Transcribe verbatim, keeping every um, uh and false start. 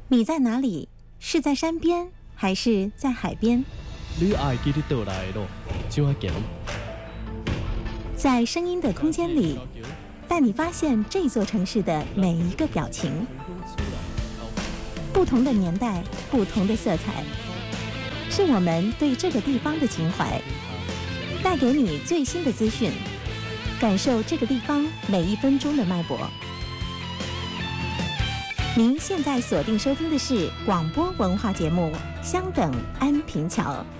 你在哪里？是在山边还是在海边？ 你爱记你倒来的路，就要行。 在声音的空间里，带你发现这座城市的每一个表情。不同的年代，不同的色彩，是我们对这个地方的情怀。带给你最新的资讯，感受这个地方每一分钟的脉搏。您现在锁定收听的是广播文化节目《相等安平桥》。